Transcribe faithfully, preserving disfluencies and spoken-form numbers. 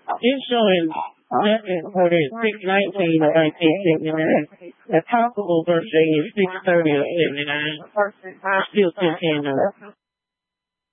It's showing seven forty six nineteen or nineteen fifty nine. The possible birthday is six thirty or seventy nine. Still ten ten.